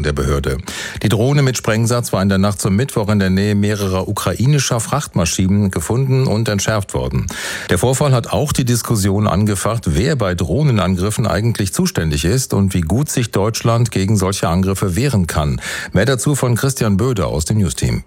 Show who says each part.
Speaker 1: der Behörde. Die Drohne mit Sprengsatz war in der Nacht zum Mittwoch in der Nähe mehrerer ukrainischer Frachtmaschinen gefunden und entschärft worden. Der Vorfall hat auch die Diskussion angefacht, wer bei Drohnenangriffen eigentlich zuständig ist und wie gut sich Deutschland gegen solche Angriffe wehren kann. Mehr dazu von Christian Böde aus dem News-Team.